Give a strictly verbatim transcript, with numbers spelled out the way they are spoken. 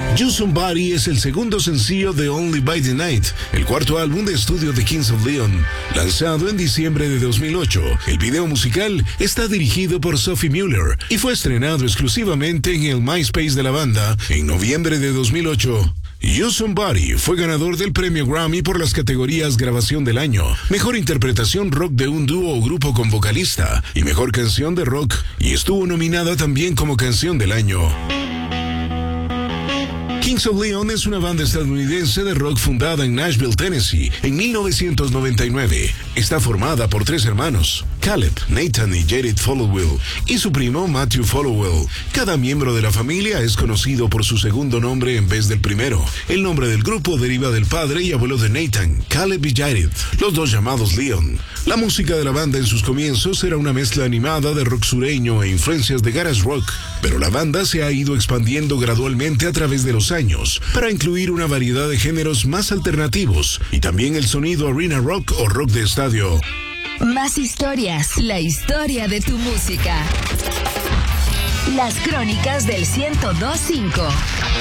You Somebody es el segundo sencillo de Only by the Night, el cuarto álbum de estudio de Kings of Leon, lanzado en diciembre de dos mil ocho. El video musical está dirigido por Sophie Muller y fue estrenado exclusivamente en el MySpace de la banda en noviembre de dos mil ocho. You Somebody fue ganador del premio Grammy por las categorías Grabación del Año, Mejor Interpretación Rock de un dúo o grupo con vocalista y Mejor Canción de Rock, y estuvo nominada también como Canción del Año. Kings of Leon es una banda estadounidense de rock fundada en Nashville, Tennessee, en mil novecientos noventa y nueve. Está formada por tres hermanos, Caleb, Nathan y Jared Followell, y su primo Matthew Followell. Cada miembro de la familia es conocido por su segundo nombre en vez del primero. El nombre del grupo deriva del padre y abuelo de Nathan, Caleb y Jared, los dos llamados Leon. La música de la banda en sus comienzos era una mezcla animada de rock sureño e influencias de garage rock, pero la banda se ha ido expandiendo gradualmente a través de los años para incluir una variedad de géneros más alternativos y también el sonido arena rock o rock de estadio. Más historias, la historia de tu música. Las crónicas del ciento dos punto cinco.